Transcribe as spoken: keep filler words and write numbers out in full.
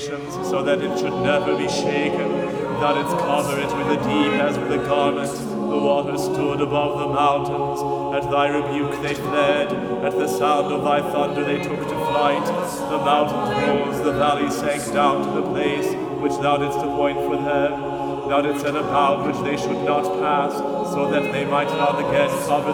so that it should never be shaken. Thou didst cover it with the deep as with a garment. The waters stood above the mountains. At thy rebuke they fled. At the sound of thy thunder they took to flight. The mountains rose, the valleys sank down to the place which thou didst appoint for them. Thou didst set a bound which they should not pass, so that they might not again cover